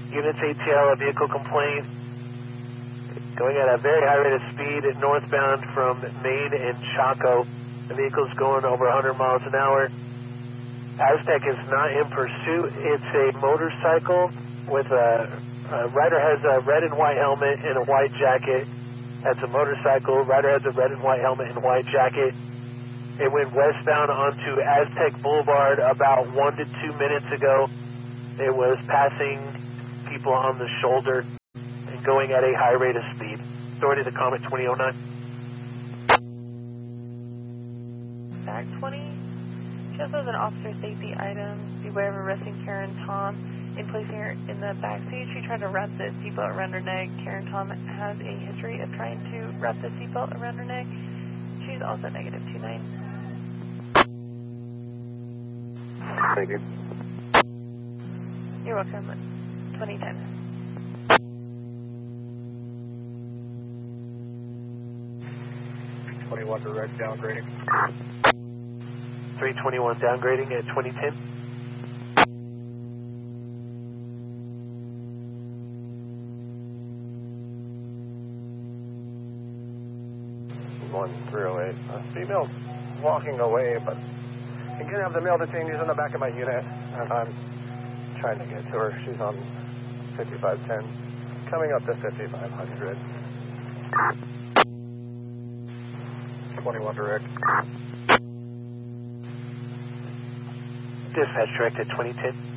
Units ATL, a vehicle complaint going at a very high rate of speed northbound from Maine and Chaco. The vehicle's going over 100 miles an hour. Aztec is not in pursuit. It's a motorcycle with a rider has a red and white helmet and a white jacket. That's a motorcycle. Rider has a red and white helmet and a white jacket. It went westbound onto Aztec Boulevard about 1 to 2 minutes ago. It was passing people on the shoulder and going at a high rate of speed. Authority to Comet 2009. Back 20. Just as an officer safety item, beware of arresting Karen Tom in placing her in the back seat. She tried to wrap the seatbelt around her neck. Karen Tom has a history of trying to wrap the seatbelt around her neck. She's also negative 29. Thank you. You're welcome. 2010. 21 direct downgrading. 321 downgrading at 2010. One 308. Female walking away, but I can have the male detainees in the back of my unit, and I'm trying to get to her. She's on 5510, coming up to 5500. 21 direct. Dispatch direct at 2010.